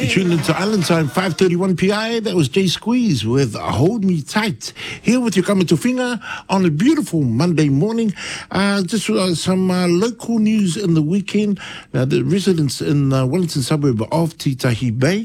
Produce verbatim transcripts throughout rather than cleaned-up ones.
tuned into Island Time, five thirty-one P I. That was Jay Squeeze with Hold Me Tight. Here with you, coming to Finger on a beautiful Monday morning. Uh, just uh, some uh, local news in the weekend. Now, the residents in the Wellington suburb of Titahi Bay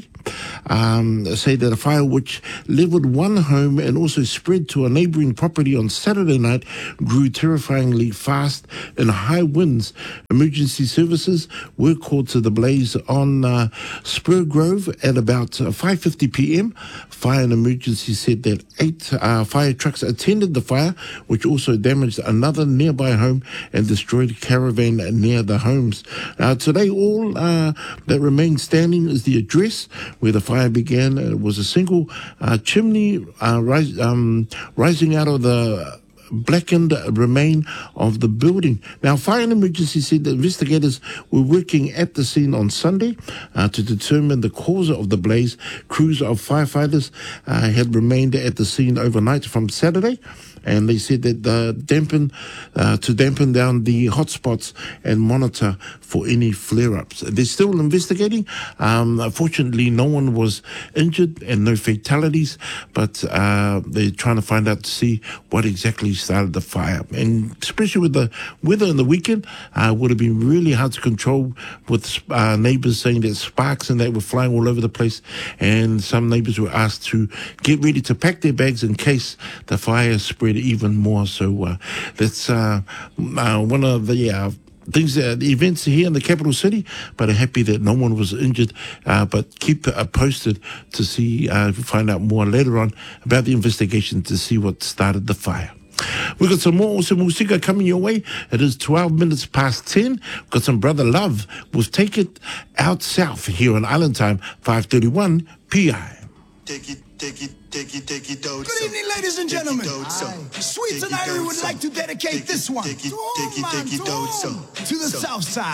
Um, say that a fire which leveled one home and also spread to a neighbouring property on Saturday night grew terrifyingly fast in high winds. Emergency services were called to the blaze on uh, Spur Grove at about uh, five fifty p.m. Fire and emergency said that eight uh, fire trucks attended the fire, which also damaged another nearby home and destroyed a caravan near the homes. Uh, today, all uh, that remains standing is the address where the fire began. It was a single uh, chimney uh, rise, um, rising out of the blackened remain of the building. Now, fire and emergency said that investigators were working at the scene on Sunday uh, to determine the cause of the blaze. Crews of firefighters uh, had remained at the scene overnight from Saturday, and they said that uh, dampen uh, to dampen down the hotspots and monitor for any flare-ups. They're still investigating. Um, fortunately, no one was injured and no fatalities, but uh, they're trying to find out to see what exactly started the fire. And especially with the weather in the weekend, uh, would have been really hard to control, with uh, neighbours saying that sparks and they were flying all over the place, and some neighbours were asked to get ready to pack their bags in case the fire spread even more. So uh, that's uh, uh, one of the uh, things, uh, the events here in the capital city, but I'm happy that no one was injured. Uh, but keep uh, posted to see, uh, find out more later on about the investigation to see what started the fire. We've got some more awesome music coming your way. It is twelve minutes past ten. We've got some Brother Love with Take It Out South here on Island Time, five thirty-one P I. Take it, take it, take it, take it, out. Good evening, ladies and gentlemen. Sweets and Irie would like to dedicate this one to all man, to all, to the south side.